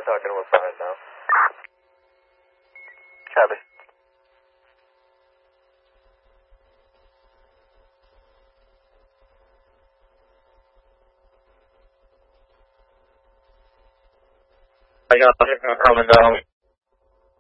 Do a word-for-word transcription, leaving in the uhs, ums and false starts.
we're talking with five now. Copy. I got it. I'm coming down.